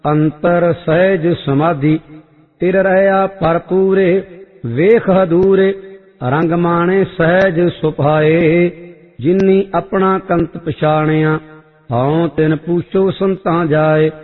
ਅੰਤਰ ਸਹਿਜ ਸਮਾਧੀ ਤਿਰ ਰਹਿਆ ਭਰਪੂਰੇ ਵੇਖ ਹਦੂਰੇ ਰੰਗ ਮਾਣੇ ਸਹਿਜ ਸੁਭਾਏ ਜਿਨੀ ਆਪਣਾ ਕੰਤ ਪਛਾਣਿਆ ਹਉ ਤਿਨ ਪੂਛੋ ਸੰਤਾਂ ਜਾਏ।